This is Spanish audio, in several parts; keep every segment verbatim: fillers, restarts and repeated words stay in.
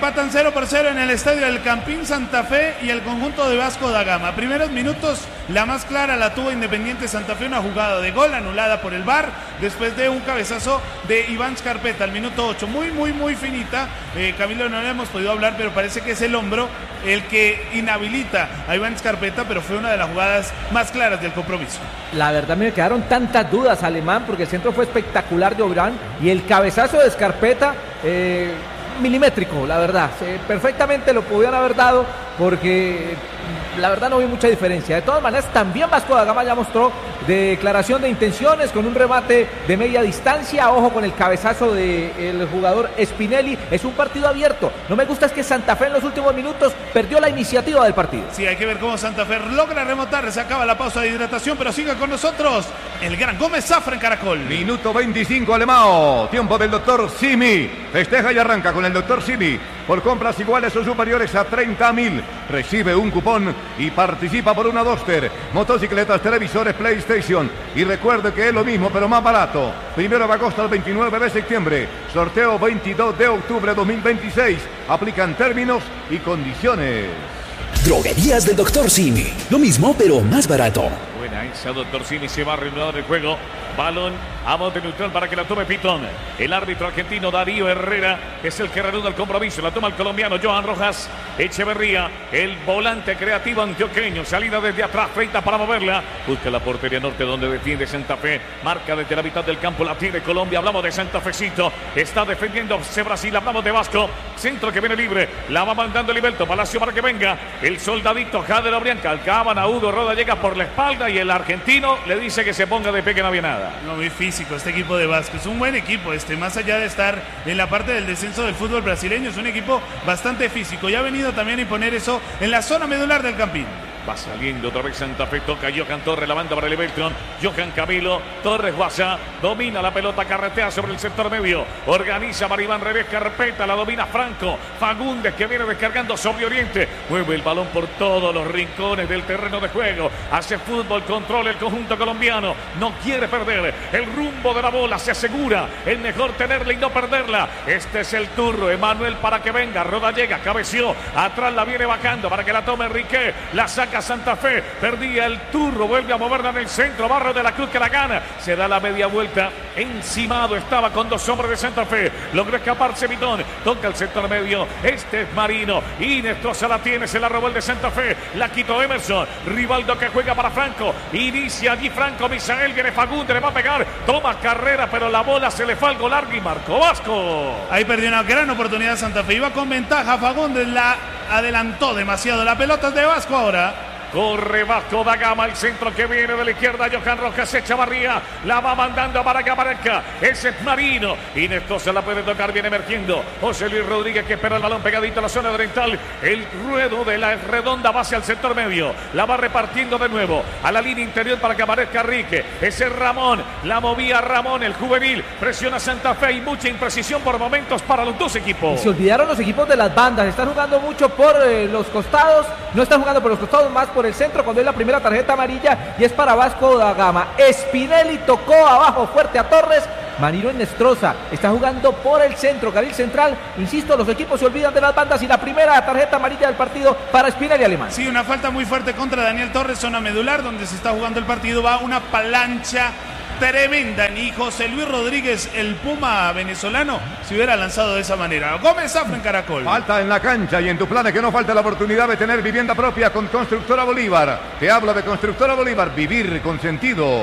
Empatan cero por cero en el estadio del Campín Santa Fe y el conjunto de Vasco da Gama. Primeros minutos, la más clara la tuvo Independiente Santa Fe, una jugada de gol anulada por el V A R, después de un cabezazo de Iván Scarpetta al minuto ocho. Muy, muy, muy finita. Eh, Camilo, no le hemos podido hablar, pero parece que es el hombro el que inhabilita a Iván Scarpetta, pero fue una de las jugadas más claras del compromiso. La verdad me quedaron tantas dudas, Alemán, porque el centro fue espectacular de Obrán y el cabezazo de Scarpetta, eh, milimétrico, la verdad. Eh, perfectamente lo pudieron haber dado porque la verdad no vi mucha diferencia. De todas maneras, también Vasco da Gama ya mostró declaración de intenciones con un remate de media distancia. Ojo con el cabezazo del jugador Spinelli. Es un partido abierto. No me gusta es que Santa Fe en los últimos minutos perdió la iniciativa del partido. Sí, hay que ver cómo Santa Fe logra remontar. Se acaba la pausa de hidratación, pero siga con nosotros el gran Gómez Zafra en Caracol. Minuto veinticinco, Alemão. Tiempo del doctor Simi. Festeja y arranca con el doctor Simi. Por compras iguales o superiores a treinta mil, recibe un cupón y participa por una Duster, motocicletas, televisores, PlayStation. Y recuerde que es lo mismo, pero más barato. Primero de agosto al veintinueve de septiembre. Sorteo veintidós de octubre de dos mil veintiséis. Aplican términos y condiciones. Droguerías del doctor Simi. Lo mismo, pero más barato. Buena esa, doctor Simi. Se va a reanudar el juego. Balón a bote neutral para que la tome Pitón. El árbitro argentino Darío Herrera es el que reanuda el compromiso. La toma el colombiano Johan Rojas Echeverría, el volante creativo antioqueño. Salida desde atrás, feita para moverla. Busca la portería norte donde defiende Santa Fe. Marca desde la mitad del campo, la tiene Colombia. Hablamos de Santa Fecito. Está defendiendo Brasil. Hablamos de Vasco. Centro que viene libre. La va mandando Livelto Palacio para que venga el soldadito Jader Obrianca. Alcaban a Hugo Roda, llega por la espalda y el argentino le dice que se ponga de pie, que no había nada. No, muy físico este equipo de Vasco. Es un buen equipo este, más allá de estar en la parte del descenso del fútbol brasileño, es un equipo bastante físico. Y ha venido también a imponer eso en la zona medular del Campín. Va saliendo otra vez Santa Fe, toca Johan Torres, la banda para el Everton. Johan Camilo, Torres Guasa, domina la pelota, carretea sobre el sector medio. Organiza Maribán Revés, carpeta, la domina Franco. Fagundes que viene descargando sobre Oriente. Mueve el balón por todos los rincones del terreno de juego. Hace fútbol, controla el conjunto colombiano. No quiere perder el rumbo de la bola, se asegura. Es mejor tenerla y no perderla. Este es el turno, Emanuel para que venga. Roda llega, cabeció, atrás la viene bajando para que la tome Enrique. La saca Santa Fe, perdía el turno, vuelve a moverla en el centro, Barro de la Cruz que la gana, se da la media vuelta, encimado estaba con dos hombres de Santa Fe, logró escaparse Pitón, toca el sector medio, este es Marino, Inestrosa la tiene, se la robó el de Santa Fe, la quitó Emerson, Rivaldo que juega para Franco, inicia allí Franco, Misael viene Fagundes, le va a pegar, toma carrera, pero la bola se le fue al gol largo y marcó Vasco. Ahí perdió una gran oportunidad Santa Fe, iba con ventaja, Fagundes la adelantó demasiado, la pelota es de Vasco ahora. Corre Vasco da Gama, el centro que viene de la izquierda, Johan Rojas Echevarría, la va mandando para que aparezca, ese es Marino, Inés se la puede tocar, viene emergiendo, José Luis Rodríguez que espera el balón pegadito a la zona oriental, el ruedo de la redonda va hacia el sector medio, la va repartiendo de nuevo, a la línea interior para que aparezca Rique, ese es Ramón, la movía Ramón, el juvenil, presiona Santa Fe y mucha imprecisión por momentos para los dos equipos. Y se olvidaron los equipos de las bandas, están jugando mucho por eh, los costados, no están jugando por los costados, más por el centro cuando es la primera tarjeta amarilla y es para Vasco da Gama. Spinelli tocó abajo fuerte a Torres. Marino Inestrosa está jugando por el centro, carril central. Insisto, los equipos se olvidan de las bandas y la primera tarjeta amarilla del partido para Spinelli, Alemán. Sí, una falta muy fuerte contra Daniel Torres, zona medular donde se está jugando el partido. Va una plancha tremenda, ni José Luis Rodríguez, el Puma venezolano, se hubiera lanzado de esa manera. Gómez Zafra en Caracol. Falta en la cancha y en tu planes que no falta la oportunidad de tener vivienda propia con Constructora Bolívar. Te hablo de Constructora Bolívar, vivir con sentido.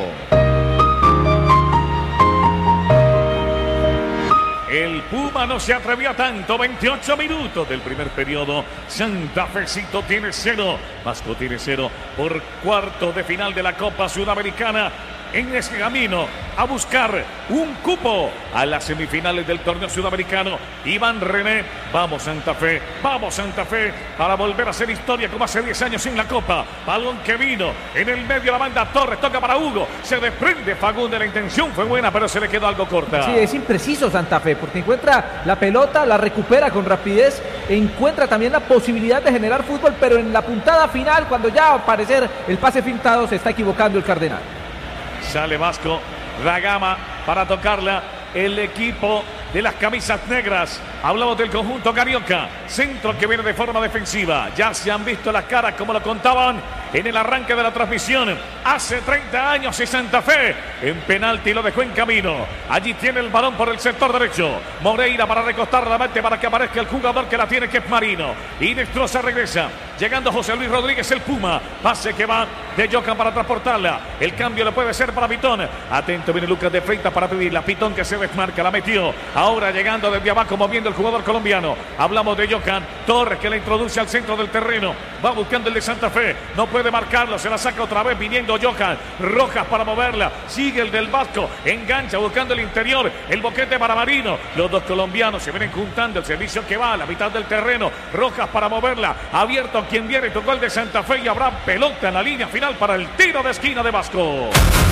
El Puma no se atrevía tanto, veintiocho minutos del primer periodo. Santa Fecito tiene cero, Vasco tiene cero por cuarto de final de la Copa Sudamericana. En ese camino a buscar un cupo a las semifinales del torneo sudamericano. Iván René, vamos Santa Fe, vamos Santa Fe, para volver a hacer historia como hace diez años en la Copa. Balón que vino en el medio de la banda, Torres toca para Hugo, se desprende Fagundes, la intención fue buena, pero se le quedó algo corta. Sí, es impreciso Santa Fe, porque encuentra la pelota, la recupera con rapidez, encuentra también la posibilidad de generar fútbol, pero en la puntada final, cuando ya va a aparecer el pase filtrado, se está equivocando el Cardenal. Sale Vasco da Gama para tocarla. El equipo de las camisas negras. Hablamos del conjunto carioca. Centro que viene de forma defensiva. Ya se han visto las caras como lo contaban en el arranque de la transmisión. Hace treinta años y Santa Fe en penalti lo dejó en camino. Allí tiene el balón por el sector derecho. Moreira para recostar la mente para que aparezca el jugador que la tiene, que es Marino. Y Inestrosa regresa. Llegando José Luis Rodríguez, el Puma. Pase que va de Jocan para transportarla. El cambio le puede ser para Pitón. Atento, viene Lucas de Freitas para pedirla. Pitón que se desmarca, la metió. Ahora llegando desde abajo, moviendo el jugador colombiano. Hablamos de Jocan Torres, que la introduce al centro del terreno. Va buscando el de Santa Fe. No puede marcarlo, se la saca otra vez viniendo Johan. Rojas para moverla. Sigue el del Vasco. Engancha buscando el interior. El boquete para Marino. Los dos colombianos se vienen juntando. El servicio que va a la mitad del terreno. Rojas para moverla. Abierto quien viene. Tocó el de Santa Fe y habrá pelota en la línea final para el tiro de esquina de Vasco.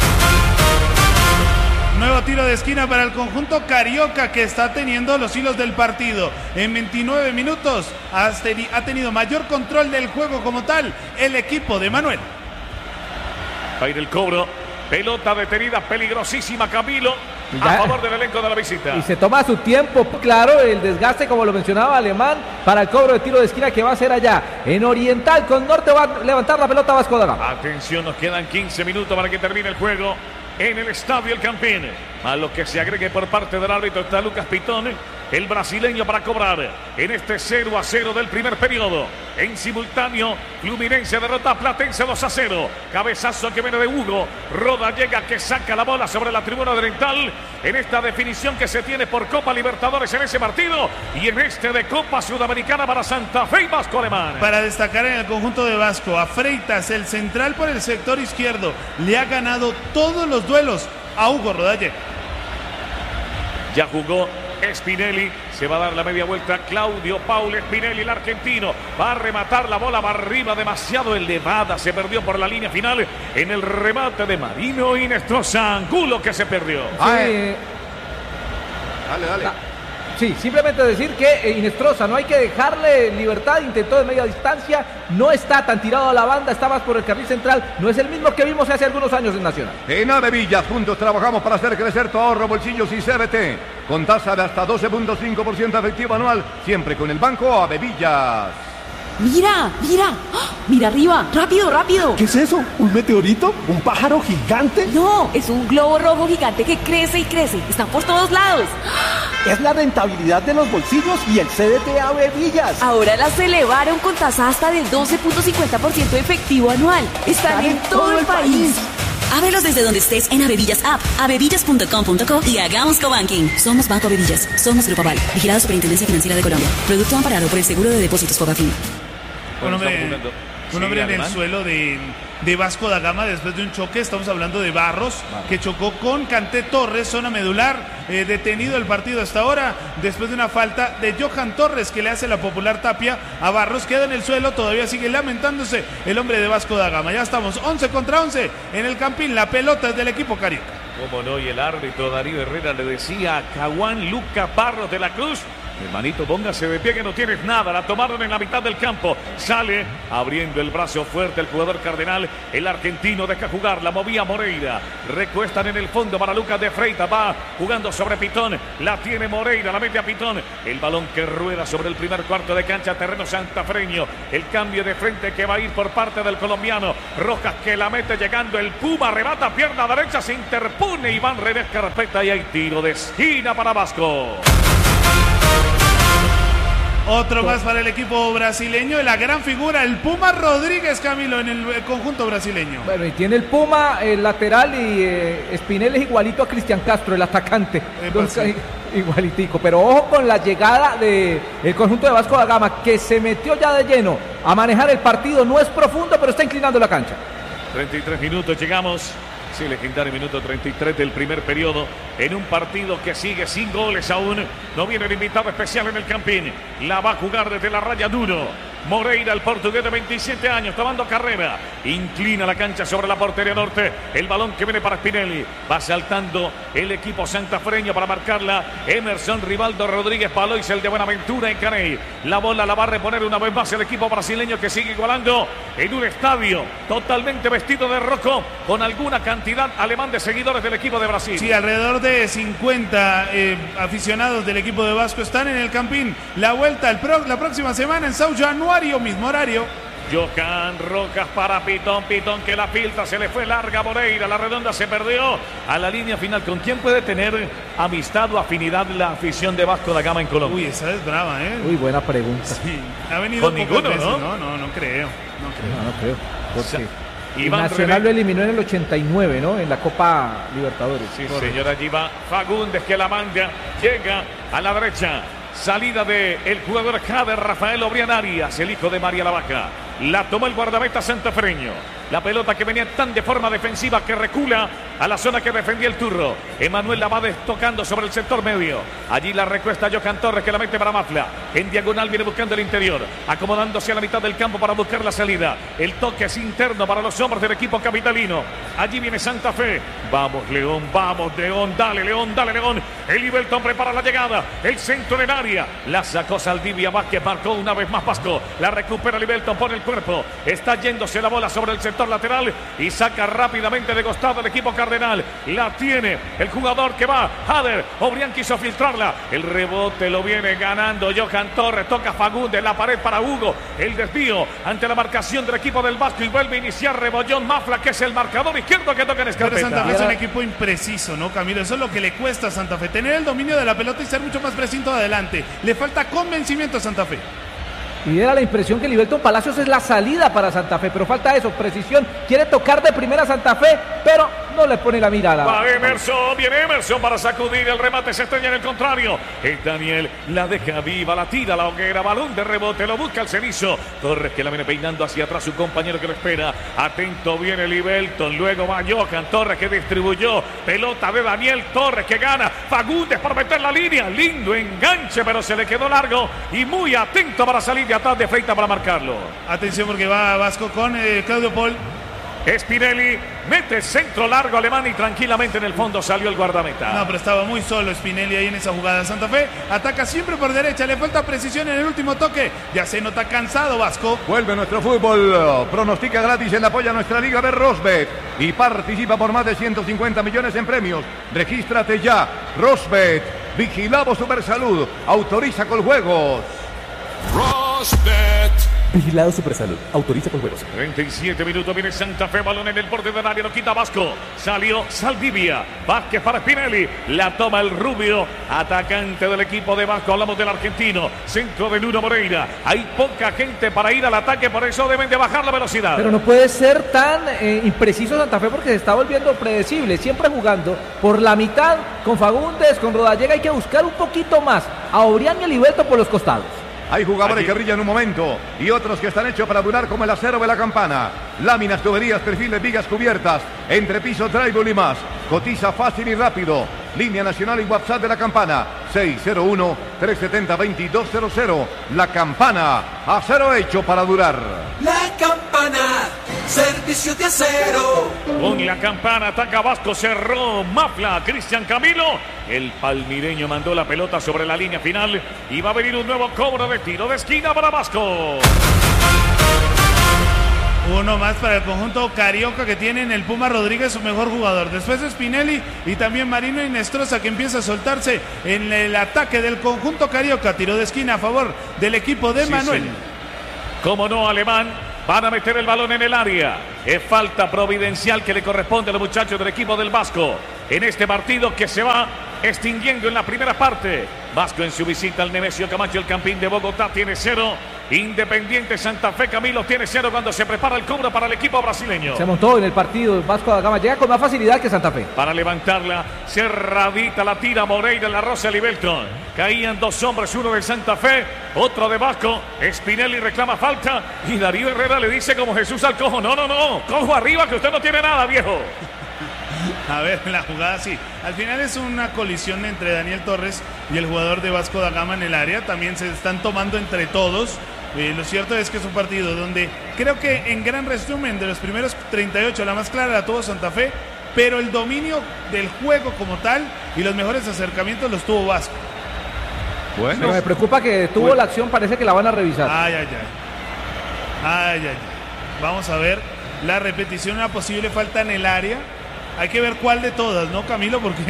Nuevo tiro de esquina para el conjunto carioca, que está teniendo los hilos del partido. En veintinueve minutos ha tenido mayor control del juego como tal el equipo de Manuel. Va a ir el cobro. Pelota detenida, peligrosísima, Camilo, ya, a favor del elenco de la visita. Y se toma su tiempo, claro, el desgaste, como lo mencionaba Alemán, para el cobro de tiro de esquina que va a ser allá en Oriental. Con Norte va a levantar la pelota Vasco da Gama. Atención, nos quedan quince minutos para que termine el juego en el Estadio El Campín. A lo que se agregue por parte del árbitro está Lucas Pitón, el brasileño, para cobrar en este cero a cero del primer periodo. En simultáneo, Fluminense derrota a Platense dos a cero. Cabezazo que viene de Hugo. Roda llega, que saca la bola sobre la tribuna oriental en esta definición que se tiene por Copa Libertadores en ese partido y en este de Copa Sudamericana para Santa Fe y Vasco Alemán. Para destacar en el conjunto de Vasco, a Freitas, el central por el sector izquierdo, le ha ganado todos los duelos a Hugo Rodalle. Ya jugó Spinelli, se va a dar la media vuelta Claudio Paul Spinelli, el argentino, va a rematar la bola, va arriba, demasiado elevada, se perdió por la línea final en el remate de Marino Inestrosa. Angulo que se perdió. Sí, dale, dale. Sí, simplemente decir que Inestrosa no hay que dejarle libertad, intentó de media distancia, no está tan tirado a la banda, está más por el carril central, no es el mismo que vimos hace algunos años en Nacional. En Avevillas, juntos trabajamos para hacer crecer tu ahorro, bolsillos y C B T, con tasa de hasta doce punto cinco por ciento efectivo anual, siempre con el Banco Avevillas. ¡Mira! ¡Mira! ¡Oh! ¡Mira arriba! ¡Rápido, rápido! ¿Qué es eso? ¿Un meteorito? ¿Un pájaro gigante? No, es un globo rojo gigante que crece y crece. Está por todos lados. Es la rentabilidad de los bolsillos y el C D T Avevillas. Ahora las elevaron con tasa hasta del doce punto cincuenta por ciento efectivo anual. Están en, en todo, todo el país. país. Ábrelos desde donde estés en Avevillas App, avevillas punto com punto co y hagamos cobanking. Somos Banco Avevillas, somos Grupo Aval, vigilado Superintendencia Financiera de Colombia. Producto amparado por el Seguro de Depósitos Fogafín. Un hombre, un hombre en el suelo de, de Vasco da Gama después de un choque. Estamos hablando de Barros, que chocó con Canté Torres, zona medular, eh, detenido el partido hasta ahora después de una falta de Johan Torres, que le hace la popular tapia a Barros. Queda en el suelo, todavía sigue lamentándose el hombre de Vasco da Gama. Ya estamos once contra once en el Campín, la pelota es del equipo carioca. Cómo no, y el árbitro Darío Herrera le decía a Caguán Luca Barros de la Cruz: hermanito, póngase de pie que no tienes nada. La tomaron en la mitad del campo. Sale abriendo el brazo fuerte el jugador cardenal. El argentino deja jugar. La movía Moreira. Recuestan en el fondo para Lucas de Freitas. Va jugando sobre Pitón. La tiene Moreira. La mete a Pitón. El balón que rueda sobre el primer cuarto de cancha. Terreno santafreño. El cambio de frente que va a ir por parte del colombiano. Rojas que la mete llegando. El Puma arrebata pierna derecha. Se interpone Iván Redes Carpeta y hay tiro de esquina para Vasco. Otro más para el equipo brasileño, la gran figura, el Puma Rodríguez, Camilo, en el conjunto brasileño. Bueno, y tiene el Puma, el lateral, y eh, Spinelli es igualito a Cristian Castro, el atacante. Eh, pues sí. Igualitico, pero ojo con la llegada del conjunto de Vasco da Gama, que se metió ya de lleno a manejar el partido. No es profundo, pero está inclinando la cancha. treinta y tres minutos, llegamos. Sí, legendario minuto treinta y tres del primer periodo en un partido que sigue sin goles aún. No viene el invitado especial en el Campín. La va a jugar desde la raya duro. Moreira, el portugués de veintisiete años, tomando carrera. Inclina la cancha sobre la portería norte. El balón que viene para Spinelli. Va saltando el equipo santafreño para marcarla. Emerson Rivaldo Rodríguez Palois, el de Buenaventura en Caney. La bola la va a reponer una vez más el equipo brasileño, que sigue igualando en un estadio totalmente vestido de rojo, con alguna cantidad alemán de seguidores del equipo de Brasil. Sí, alrededor de cincuenta eh, aficionados del equipo de Vasco están en el Campín. La vuelta el pro, la próxima semana en Sao Januario, mismo horario. Johan Rocas para Pitón, Pitón que la filtra, se le fue larga Moreira, la redonda se perdió a la línea final. ¿Con quién puede tener amistad o afinidad la afición de Vasco da Gama en Colombia? Uy, esa es brava, ¿eh? Uy, buena pregunta. Sí, ha venido con ninguno, veces, ¿no? No, no, no creo. No creo. No, no creo. Porque Iván Nacional René. lo eliminó en el ochenta y nueve, ¿no? En la Copa Libertadores. Sí, señora, allí va Fagundes que la manda, llega a la derecha. Salida de el jugador Jader Rafael Obrián Arias, el hijo de María la Vaca. La tomó el guardameta santafereño. La pelota que venía tan de forma defensiva que recula a la zona que defendía el Turro. Emanuel Lavades tocando sobre el sector medio. Allí la recuesta Johan Torres que la mete para Mafla. En diagonal viene buscando el interior. Acomodándose a la mitad del campo para buscar la salida. El toque es interno para los hombres del equipo capitalino. Allí viene Santa Fe. Vamos León, vamos León. Dale León, dale León. El Ibelton prepara la llegada. El centro en el área. La sacó Saldivia Vázquez. Marcó una vez más Vasco. La recupera el Ibelton, pone el cuerpo. Está yéndose la bola sobre el sector lateral y saca rápidamente de costado el equipo cardenal. La tiene el jugador que va, Jader. Obrián quiso filtrarla. El rebote lo viene ganando Johan Torres. Toca Fagundes, la pared para Hugo. El desvío ante la marcación del equipo del Vasco y vuelve a iniciar Rebollón Mafla, que es el marcador izquierdo que toca en Pero escarpeta. Santa Fe es un equipo impreciso, ¿no, Camilo? Eso es lo que le cuesta a Santa Fe. Tener el dominio de la pelota y ser mucho más preciso adelante. Le falta convencimiento a Santa Fe. Y era la impresión que Liberton Palacios es la salida para Santa Fe, pero falta eso, precisión. Quiere tocar de primera Santa Fe, pero no le pone la mirada. Va Emerson, viene Emerson para sacudir el remate, se estrella en el contrario. Es Daniel, la deja viva, la tira la hoguera, balón de rebote, lo busca el cenizo. Torres que la viene peinando hacia atrás, su compañero que lo espera. Atento viene Libelton, luego va Johan Torres que distribuyó. Pelota de Daniel Torres que gana. Fagundes para meter la línea, lindo enganche, pero se le quedó largo y muy atento para salir de atrás de Freita para marcarlo. Atención porque va Vasco con eh, Claudio Paul. Spinelli mete centro largo alemán y tranquilamente en el fondo salió el guardameta. No, pero estaba muy solo Spinelli ahí en esa jugada. Santa Fe ataca siempre por derecha, le falta precisión en el último toque. Ya se nota cansado Vasco. Vuelve nuestro fútbol, pronostica gratis en apoyo a nuestra liga de Rosbet y participa por más de ciento cincuenta millones en premios. Regístrate ya, Rosbet, vigilado Supersalud, autoriza con juegos. Rosbet. Vigilado Supersalud. Autoriza con juegos. treinta y siete minutos. Viene Santa Fe. Balón en el borde del área. Lo quita Vasco. Salió Saldivia. Vázquez para Spinelli. La toma el rubio. Atacante del equipo de Vasco. Hablamos del argentino. Centro de Nuno Moreira. Hay poca gente para ir al ataque. Por eso deben de bajar la velocidad. Pero no puede ser tan eh, impreciso Santa Fe porque se está volviendo predecible. Siempre jugando por la mitad con Fagundes, con Rodallega. Hay que buscar un poquito más a Obrián y a Liberto por los costados. Hay jugadores Allí. que brillan un momento y otros que están hechos para durar como el acero de la campana. Láminas, tuberías, perfiles, vigas cubiertas, entrepiso, drywall y más. Cotiza fácil y rápido. Línea nacional y WhatsApp de la campana seis cero uno, tres siete cero, dos dos cero cero. La Campana, acero hecho para durar. La Campana, servicio de acero. Con la Campana ataca Vasco, cerró Mafla, Cristian Camilo. El palmireño mandó la pelota sobre la línea final y va a venir un nuevo cobro de tiro de esquina para Vasco. Uno más para el conjunto carioca que tiene en el Puma Rodríguez, su mejor jugador. Después de Spinelli y también Marino Inestrosa que empieza a soltarse en el ataque del conjunto carioca. Tiro de esquina a favor del equipo de Sí, Manuel. señor. Como no, Alemán. Van a meter el balón en el área. Es falta providencial que le corresponde a los muchachos del equipo del Vasco en este partido que se va extinguiendo en la primera parte. Vasco en su visita al Nemesio Camacho, el Campín de Bogotá, tiene cero. Independiente Santa Fe, Camilo, tiene cero cuando se prepara el cobro para el equipo brasileño. Se montó en el partido Vasco da Gama. Llega con más facilidad que Santa Fe. Para levantarla, cerradita la tira Moreira en la Rosa Libelton. Caían dos hombres, uno de Santa Fe, otro de Vasco. Spinelli reclama falta y Darío Herrera le dice como Jesús al cojo: no, no, no, cojo arriba que usted no tiene nada, viejo. A ver, la jugada sí. Al final es una colisión entre Daniel Torres y el jugador de Vasco da Gama en el área. También se están tomando entre todos. Eh, lo cierto es que es un partido donde creo que en gran resumen de los primeros treinta y ocho la más clara la tuvo Santa Fe, pero el dominio del juego como tal y los mejores acercamientos los tuvo Vasco. Bueno, Pero me preocupa que tuvo Bueno. la acción, parece que la van a revisar. Ay, ay, ay. Ay, ay, ay. Vamos a ver la repetición, una posible falta en el área. Hay que ver cuál de todas, ¿no, Camilo? Porque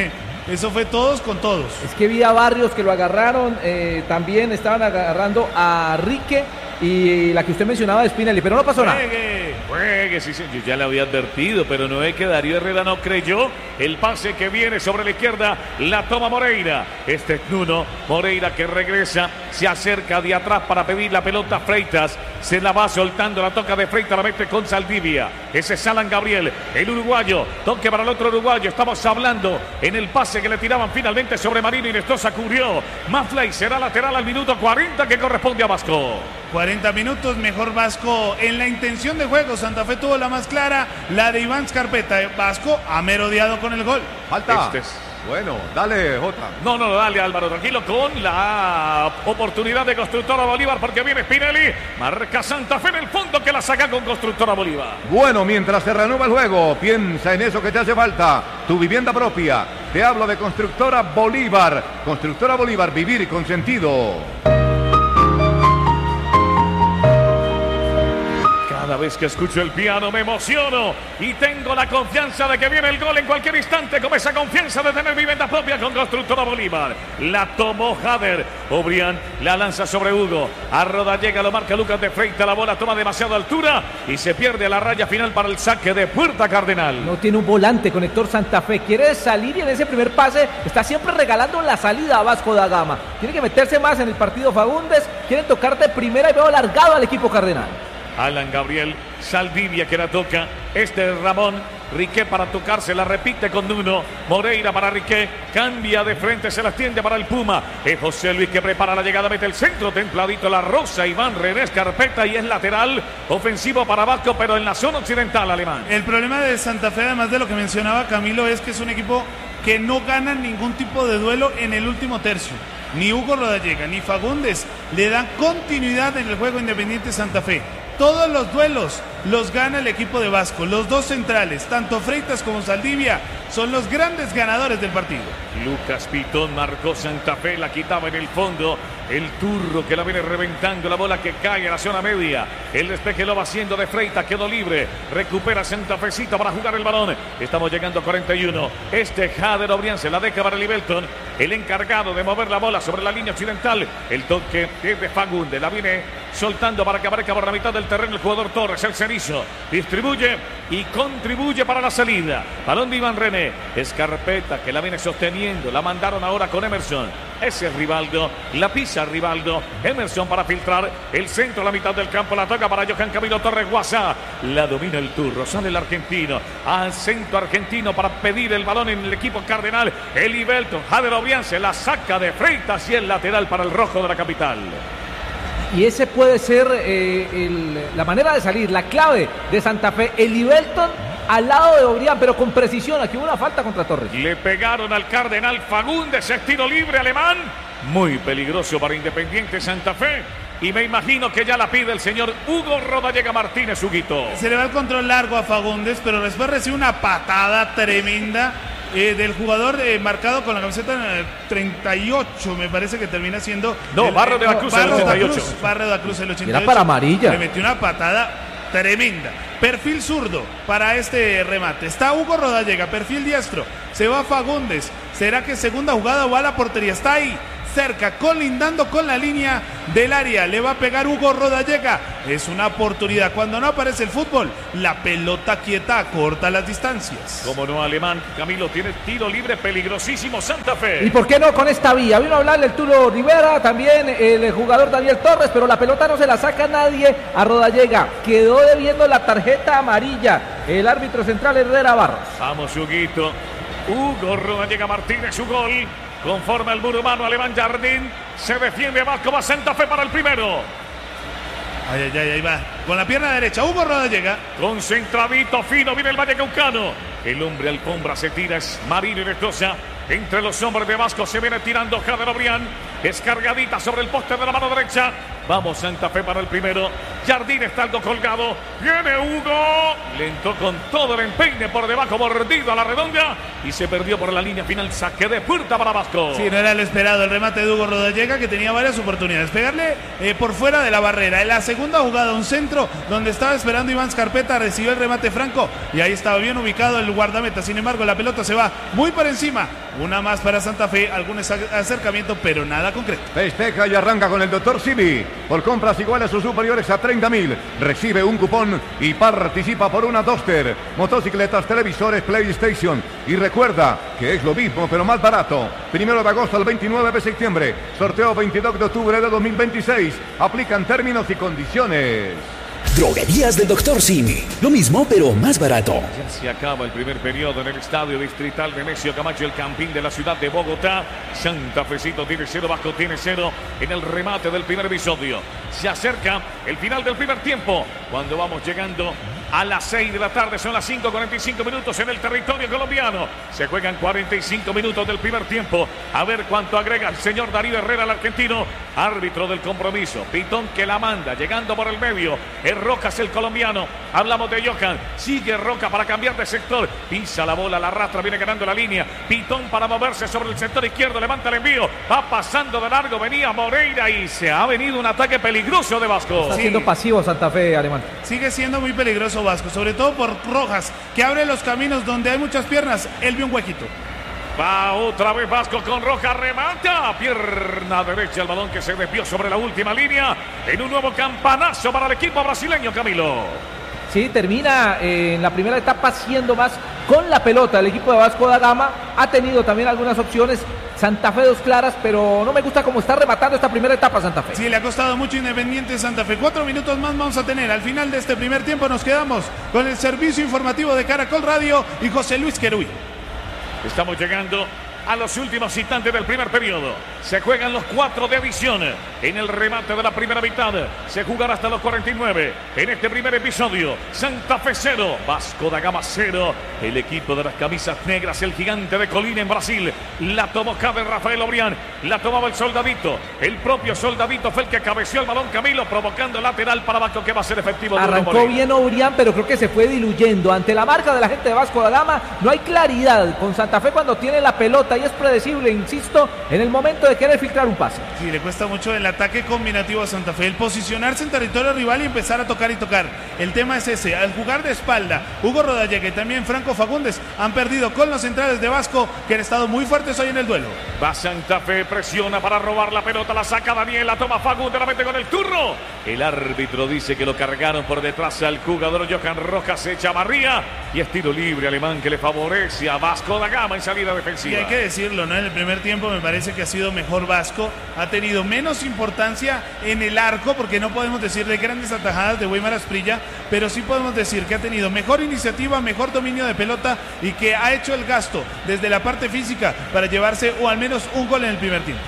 Eso fue todos con todos. Es que vi a Barrios que lo agarraron, eh, también estaban agarrando a Rique y la que usted mencionaba de Spinelli, pero no pasó nada. Juegue, juegue, sí, sí, yo ya le había advertido, pero no es que Darío Herrera no creyó. El pase que viene sobre la izquierda, la toma Moreira. Este es Nuno, Moreira que regresa, se acerca de atrás para pedir la pelota. Freitas se la va soltando, la toca de Freitas, la mete con Saldivia. Ese es Alan Gabriel, el uruguayo, toque para el otro uruguayo. Estamos hablando en el pase que le tiraban finalmente sobre Marino y Nestroza cubrió. Mafley será lateral al minuto cuarenta que corresponde a Vasco. cuarenta minutos, mejor Vasco en la intención de juego. Santa Fe tuvo la más clara, la de Iván Scarpeta. Vasco ha merodeado con el gol. Falta. Este es... Bueno, dale, Jota. No, no, dale, Álvaro, tranquilo, con la oportunidad de Constructora Bolívar, porque viene Spinelli. Marca Santa Fe en el fondo que la saca con Constructora Bolívar. Bueno, mientras se reanuda el juego, piensa en eso que te hace falta. Tu vivienda propia. Te hablo de Constructora Bolívar. Constructora Bolívar, vivir con sentido. Cada vez que escucho el piano me emociono y tengo la confianza de que viene el gol en cualquier instante, como esa confianza de tener vivienda propia con Constructora Bolívar. La tomó Jader, Obrián la lanza sobre Hugo, a Rodallega lo marca Lucas de Freitas, la bola toma demasiada altura y se pierde a la raya final para el saque de Puerta Cardenal. No tiene un volante, Conector Santa Fe, quiere salir y en ese primer pase está siempre regalando la salida a Vasco da Gama. Tiene que meterse más en el partido Fagundes, quieren tocar de primera y veo alargado al equipo cardenal. Alan Gabriel, Saldivia que la toca, este es Ramón, Riqué para tocarse, la repite con Nuno, Moreira para Riqué, cambia de frente, se la extiende para el Puma, es José Luis que prepara la llegada, mete el centro, templadito la rosa, Iván René Scarpeta y es lateral, ofensivo para Vasco, pero en la zona occidental, Alemán. El problema de Santa Fe, además de lo que mencionaba Camilo, es que es un equipo que no gana ningún tipo de duelo en el último tercio. Ni Hugo Rodallega, ni Fagundes le dan continuidad en el juego Independiente Santa Fe. Todos los duelos los gana el equipo de Vasco. Los dos centrales, tanto Freitas como Saldivia, son los grandes ganadores del partido. Lucas Pitón marcó Santa Fe, la quitaba en el fondo. El Turro que la viene reventando, la bola que cae a la zona media. El despeje lo va haciendo de Freitas, quedó libre. Recupera Santa Fecita para jugar el balón. Estamos llegando a cuarenta y uno. Este Jader Obrián se la deja para Libelton, el encargado de mover la bola sobre la línea occidental. El toque es de Fagundes, la viene soltando para que aparezca por la mitad del terreno el jugador Torres, el cenizo. Distribuye y contribuye para la salida. Balón de Iván René. Scarpeta que la viene sosteniendo. La mandaron ahora con Emerson. Ese es Rivaldo. La pisa Rivaldo. Emerson para filtrar. El centro a la mitad del campo. La toca para Johan Camilo Torres Guasá. La domina el Turro. Sale el argentino. Al centro argentino para pedir el balón en el equipo cardenal. Eli Belton. Jader Obrián se la saca de Freitas y el lateral para el rojo de la capital. Y ese puede ser eh, el, la manera de salir, la clave de Santa Fe. Eli Belton al lado de Obrián, pero con precisión. Aquí hubo una falta contra Torres. Le pegaron al Cardenal Fagundes, es tiro libre alemán. Muy peligroso para Independiente Santa Fe. Y me imagino que ya la pide el señor Hugo Rodallega Martínez, Huguito. Se le va el control largo a Fagundes, pero después recibe una patada tremenda eh, del jugador eh, marcado con la camiseta eh, treinta y ocho, me parece que termina siendo. No, el, Barro de la Cruz, Barro el ochenta y ocho. Da Cruz, Barro de la Cruz, el ochenta y ocho. Era para amarilla. Le metió una patada tremenda. Perfil zurdo para este remate. Está Hugo Rodallega, perfil diestro. Se va Fagundes. ¿Será que segunda jugada va a la portería? Está ahí, cerca, colindando con la línea del área. Le va a pegar Hugo Rodallega. Es una oportunidad. Cuando no aparece el fútbol, la pelota quieta corta las distancias. Como no, alemán. Camilo tiene tiro libre peligrosísimo Santa Fe. ¿Y por qué no con esta vía? Vino a hablarle el Tulo Rivera, también el jugador Daniel Torres, pero la pelota no se la saca nadie a Rodallega. Quedó debiendo la tarjeta amarilla el árbitro central Herrera Barros. Vamos, Huguito. Hugo Rodallega Martínez, su gol. Conforme al muro humano, Alemán Jardín. Se defiende Vasco, va Santa Fe para el primero. Ay, ay, ay, ahí va. Con la pierna derecha, Hugo Rodallega. Concentradito, fino, viene el Vallecaucano. El hombre alfombra se tira, es Marino y Restosa. Entre los hombres de Vasco se viene tirando Jader Obrián. Descargadita sobre el poste de la mano derecha. Vamos, Santa Fe para el primero. Jardín está algo colgado. Viene Hugo. Le entró con todo el empeine por debajo, mordido a la redonda. Y se perdió por la línea final. Saque de puerta para Vasco. Sí, no era lo esperado el remate de Hugo Rodallega, que tenía varias oportunidades. Pegarle eh, por fuera de la barrera. En la segunda jugada, un centro donde estaba esperando Iván Scarpeta. Recibió el remate Franco. Y ahí estaba bien ubicado el guardameta. Sin embargo, la pelota se va muy por encima. Una más para Santa Fe. Algún acercamiento, pero nada concreto. Festeja y arranca con el doctor Simi. Por compras iguales o superiores a treinta mil. Recibe un cupón y participa por una Duster, motocicletas, televisores, PlayStation. Y recuerda que es lo mismo pero más barato. Primero de agosto al veintinueve de septiembre. Sorteo veintidós de octubre de dos mil veintiséis. Aplican términos y condiciones. Droguerías del doctor Simi. Lo mismo, pero más barato. Ya se acaba el primer periodo en el Estadio Distrital Nemesio Camacho, el Campín de la ciudad de Bogotá. Santa Fecito tiene cero, Vasco tiene cero en el remate del primer episodio. Se acerca el final del primer tiempo, cuando vamos llegando a las seis de la tarde. Son las cinco cuarenta y cinco minutos en el territorio colombiano. Se juegan cuarenta y cinco minutos del primer tiempo. A ver cuánto agrega el señor Darío Herrera, el argentino, árbitro del compromiso. Pitón que la manda, llegando por el medio. Es Rojas el colombiano. Hablamos de Johan. Sigue Roca para cambiar de sector. Pisa la bola, la arrastra, viene ganando la línea. Pitón para moverse sobre el sector izquierdo. Levanta el envío. Va pasando de largo. Venía Moreira y se ha venido un ataque peligroso de Vasco. Está siendo pasivo Santa Fe, Alemán. Sigue siendo muy peligroso Vasco, sobre todo por Rojas, que abre los caminos donde hay muchas piernas. Él vio un huequito. Va otra vez Vasco con Rojas, remata, pierna derecha, el balón que se desvió sobre la última línea, en un nuevo campanazo para el equipo brasileño, Camilo. Sí, termina eh, en la primera etapa siendo más con la pelota. El equipo de Vasco da Gama ha tenido también algunas opciones. Santa Fe dos claras, pero no me gusta cómo está rematando esta primera etapa Santa Fe. Sí, le ha costado mucho Independiente Santa Fe. Cuatro minutos más vamos a tener. Al final de este primer tiempo nos quedamos con el servicio informativo de Caracol Radio y José Luis Queruy. Estamos llegando a los últimos instantes del primer periodo. Se juegan los cuatro de adición en el remate de la primera mitad. Se jugará hasta los cuarenta y nueve en este primer episodio. Santa Fe cero, Vasco da Gama cero. El equipo de las camisas negras, el gigante de Colina en Brasil. La tomó Cabe Rafael Obrián. La tomaba el Soldadito. El propio Soldadito fue el que cabeció el balón, Camilo, provocando lateral para Vasco, que va a ser efectivo. Arrancó bien Obrián, pero creo que se fue diluyendo. Ante la marca de la gente de Vasco da Gama, no hay claridad con Santa Fe cuando tiene la pelota. Y es predecible, insisto, en el momento de querer filtrar un pase. Sí, le cuesta mucho el ataque combinativo a Santa Fe, el posicionarse en territorio rival y empezar a tocar y tocar. El tema es ese, al jugar de espalda, Hugo Rodallega y también Franco Fagundes han perdido con los centrales de Vasco, que han estado muy fuertes hoy en el duelo. Va Santa Fe, presiona para robar la pelota, la saca Daniel, la toma Fagundes, la mete con el turno. El árbitro dice que lo cargaron por detrás al jugador Johan Rojas, se echa barría y es tiro libre alemán que le favorece a Vasco da Gama en salida defensiva. Y hay que decirlo, ¿no? En el primer tiempo me parece que ha sido mejor Vasco, ha tenido menos importancia en el arco, porque no podemos decir de grandes atajadas de Weimar Asprilla, pero sí podemos decir que ha tenido mejor iniciativa, mejor dominio de pelota y que ha hecho el gasto desde la parte física para llevarse o al menos un gol en el primer tiempo.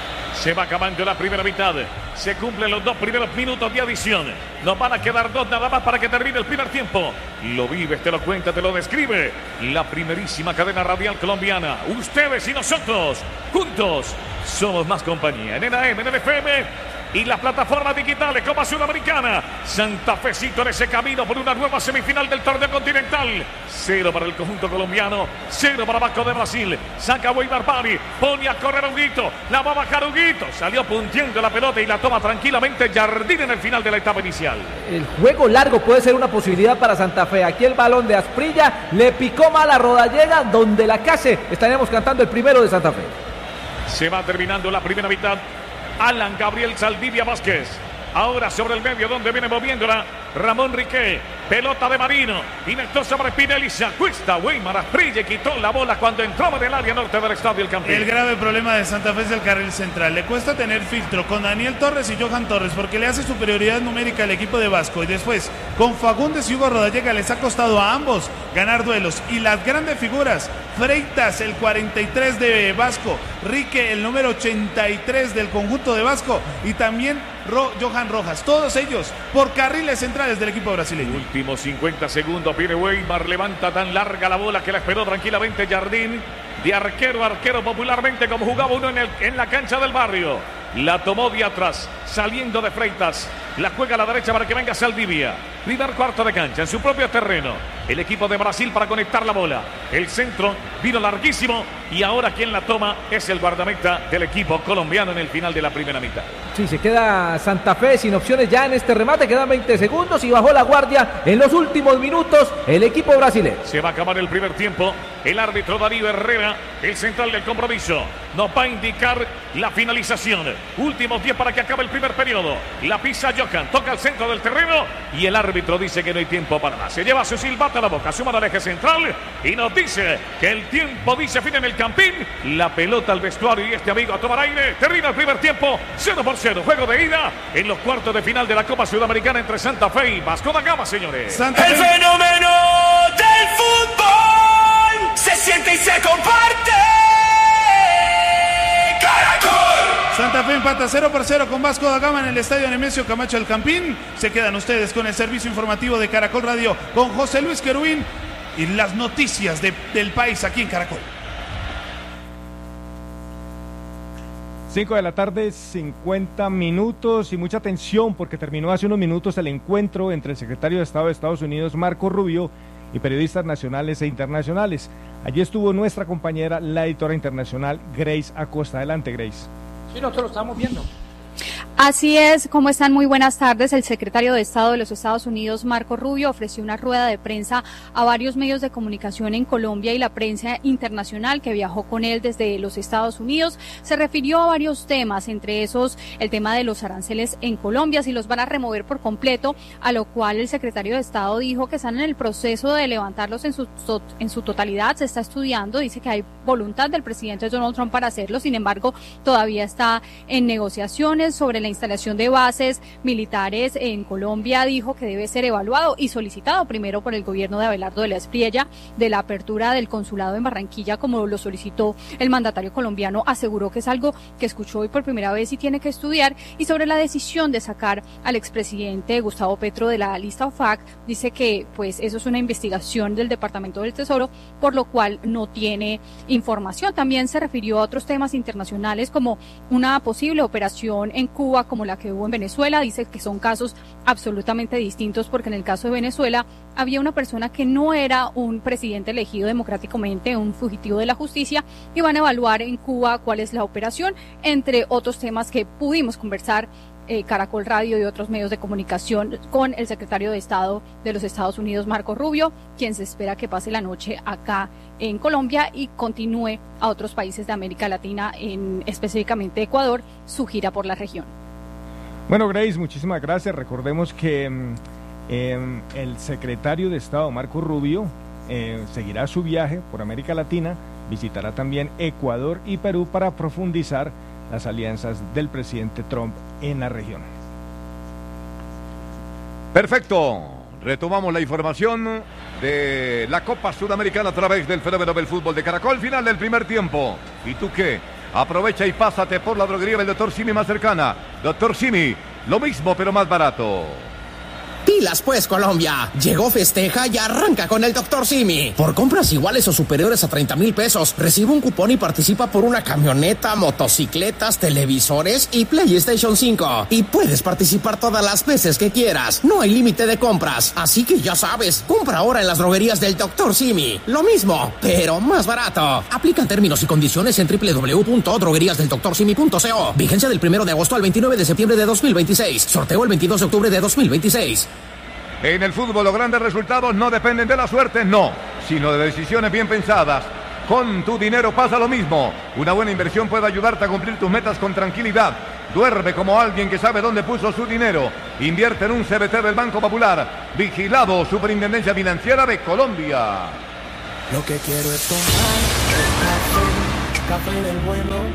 Se va acabando la primera mitad. Se cumplen los dos primeros minutos de adición. Nos van a quedar dos nada más para que termine el primer tiempo. Lo vives, te lo cuenta, te lo describe la primerísima cadena radial colombiana. Ustedes y nosotros, juntos, somos más compañía. En N A M, en el F M y las plataformas digitales como Sudamericana. Santa Fecito en ese camino por una nueva semifinal del torneo continental. Cero para el conjunto colombiano, cero para Vasco de Brasil. Saca Weimar Pani, pone a correr a Huguito, la va a bajar Huguito. Salió punteando la pelota y la toma tranquilamente Jardín en el final de la etapa inicial. El juego largo puede ser una posibilidad para Santa Fe. Aquí el balón de Asprilla le picó mal a Rodallega, donde la case. Estaremos cantando el primero de Santa Fe. Se va terminando la primera mitad. Alan Gabriel Saldivia Vázquez. Ahora sobre el medio donde viene moviéndola Ramón Riquet. Pelota de Marino. Inectó sobre Spinelli. Se acuesta Weimar Asprilla, quitó la bola cuando entraba en el área norte del estadio El Campín. El grave problema de Santa Fe es el carril central. Le cuesta tener filtro con Daniel Torres y Johan Torres porque le hace superioridad numérica al equipo de Vasco. Y después con Fagundes y Hugo Rodallega les ha costado a ambos ganar duelos. Y las grandes figuras, Freitas el cuarenta y tres de Vasco, Rique el número ochenta y tres del conjunto de Vasco y también Ro Johan Rojas. Todos ellos por carriles centrales del equipo brasileño. Últimos cincuenta segundos, viene Weimar, levanta tan larga la bola que la esperó tranquilamente Jardín. De arquero a arquero popularmente como jugaba uno en, el, en la cancha del barrio. La tomó de atrás, saliendo de Freitas. La juega a la derecha para que venga Saldivia. Primer cuarto de cancha en su propio terreno. El equipo de Brasil para conectar la bola. El centro vino larguísimo y ahora quien la toma es el guardameta del equipo colombiano en el final de la primera mitad. Sí, se queda Santa Fe sin opciones ya en este remate. Quedan veinte segundos y bajó la guardia en los últimos minutos el equipo brasileño. Se va a acabar el primer tiempo. El árbitro Darío Herrera, el central del compromiso, nos va a indicar la finalización. Últimos diez para que acabe el primer periodo. La pisa Johan, toca el centro del terreno y el árbitro dice que no hay tiempo para más. Se lleva su silbato a la boca, suma al eje central y nos dice que el tiempo dice fin en el Campín. La pelota al vestuario y este amigo a tomar aire. Termina el primer tiempo, cero por cero. Juego de ida en los cuartos de final de la Copa Sudamericana entre Santa Fe y Vasco da Gama, señores. Santa Fe. El fenómeno del fútbol se siente y se comparte. ¡Caracol! Santa Fe empata cero por cero con Vasco da Gama en el estadio Nemesio Camacho del Campín. Se quedan ustedes con el servicio informativo de Caracol Radio con José Luis Querubín y las noticias de, del país aquí en Caracol. cinco de la tarde, cincuenta minutos y mucha atención porque terminó hace unos minutos el encuentro entre el secretario de Estado de Estados Unidos, Marco Rubio, y periodistas nacionales e internacionales. Allí estuvo nuestra compañera, la editora internacional, Grace Acosta. Adelante, Grace. Sí, nosotros lo estamos viendo. Así es, ¿cómo están? Muy buenas tardes. El secretario de Estado de los Estados Unidos, Marco Rubio, ofreció una rueda de prensa a varios medios de comunicación en Colombia y la prensa internacional que viajó con él desde los Estados Unidos. Se refirió a varios temas, entre esos el tema de los aranceles en Colombia, si los van a remover por completo, a lo cual el secretario de Estado dijo que están en el proceso de levantarlos en su, en su totalidad, se está estudiando, dice que hay voluntad del presidente Donald Trump para hacerlo, sin embargo, todavía está en negociaciones. Sobre la instalación de bases militares en Colombia, dijo que debe ser evaluado y solicitado primero por el gobierno de Abelardo de la Espriella. De la apertura del consulado en Barranquilla, como lo solicitó el mandatario colombiano, aseguró que es algo que escuchó hoy por primera vez y tiene que estudiar. Y sobre la decisión de sacar al expresidente Gustavo Petro de la lista O F A C, dice que pues eso es una investigación del Departamento del Tesoro, por lo cual no tiene información. También se refirió a otros temas internacionales como una posible operación en Cuba como la que hubo en Venezuela. Dice que son casos absolutamente distintos porque en el caso de Venezuela había una persona que no era un presidente elegido democráticamente, un fugitivo de la justicia, y van a evaluar en Cuba cuál es la operación, entre otros temas que pudimos conversar eh, Caracol Radio y otros medios de comunicación con el secretario de Estado de los Estados Unidos, Marco Rubio, quien se espera que pase la noche acá en Colombia y continúe a otros países de América Latina, en específicamente Ecuador, su gira por la región. Bueno, Grace, muchísimas gracias. Recordemos que eh, el secretario de Estado, Marco Rubio, eh, seguirá su viaje por América Latina, visitará también Ecuador y Perú para profundizar las alianzas del presidente Trump en la región. Perfecto. Retomamos la información de la Copa Sudamericana a través del fenómeno del fútbol de Caracol. Final del primer tiempo. ¿Y tú qué? Aprovecha y pásate por la droguería del doctor Simi más cercana. doctor Simi, lo mismo pero más barato. Pilas pues, Colombia. Llegó Festeja y arranca con el doctor Simi. Por compras iguales o superiores a treinta mil pesos, recibe un cupón y participa por una camioneta, motocicletas, televisores y PlayStation cinco. Y puedes participar todas las veces que quieras. No hay límite de compras. Así que ya sabes, compra ahora en las droguerías del doctor Simi. Lo mismo, pero más barato. Aplican términos y condiciones en doble u doble u doble u punto droguerías del doctor simi punto co. Vigencia del primero de agosto al veintinueve de septiembre de dos mil veintiséis. Sorteo el veintidós de octubre de dos mil veintiséis. En el fútbol los grandes resultados no dependen de la suerte, no, sino de decisiones bien pensadas. Con tu dinero pasa lo mismo. Una buena inversión puede ayudarte a cumplir tus metas con tranquilidad. Duerme como alguien que sabe dónde puso su dinero. Invierte en un C B T del Banco Popular. Vigilado Superintendencia Financiera de Colombia. Lo que quiero es tomar café, café del bueno.